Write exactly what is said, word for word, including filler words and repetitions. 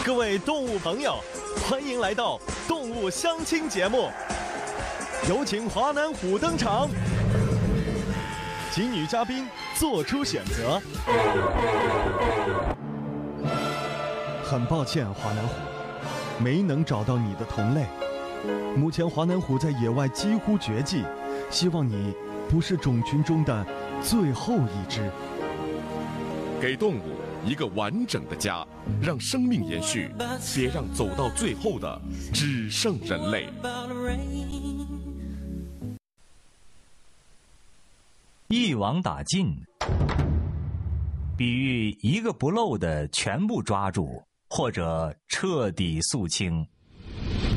各位动物朋友，欢迎来到动物相亲节目，有请华南虎登场，请女嘉宾做出选择。很抱歉，华南虎，没能找到你的同类。目前华南虎在野外几乎绝迹，希望你不是种群中的最后一只。 给动物一个完整的家，让生命延续，别让走到最后的只剩人类。 一网打尽，比喻一个不漏的全部抓住，或者彻底肃清。